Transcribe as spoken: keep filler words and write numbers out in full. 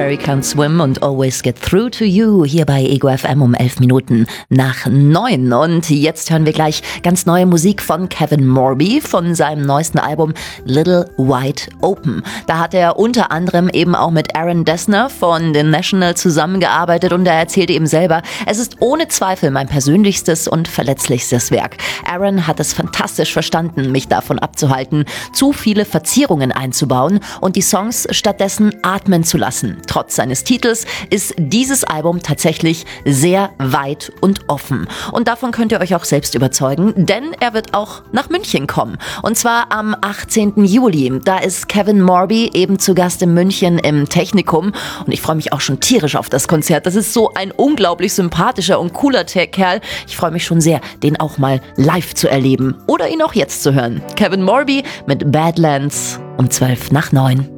Strawberry Can't Swim und Always Get Through to You hier bei Ego F M um elf Minuten nach neun. Und jetzt hören wir gleich ganz neue Musik von Kevin Morby von seinem neuesten Album Little Wide Open. Da hat er unter anderem eben auch mit Aaron Dessner von The National zusammengearbeitet und er erzählt eben selber, es ist ohne Zweifel mein persönlichstes und verletzlichstes Werk. Aaron hat es fantastisch verstanden, mich davon abzuhalten, zu viele Verzierungen einzubauen und die Songs stattdessen atmen zu lassen. Trotz seines Titels ist dieses Album tatsächlich sehr weit und offen. Und davon könnt ihr euch auch selbst überzeugen, denn er wird auch nach München kommen. Und zwar am achtzehnten Juli. Da ist Kevin Morby eben zu Gast in München im Technikum. Und ich freue mich auch schon tierisch auf das Konzert. Das ist so ein unglaublich sympathischer und cooler Kerl. Ich freue mich schon sehr, den auch mal live zu erleben oder ihn auch jetzt zu hören. Kevin Morby mit Badlands um zwölf nach neun.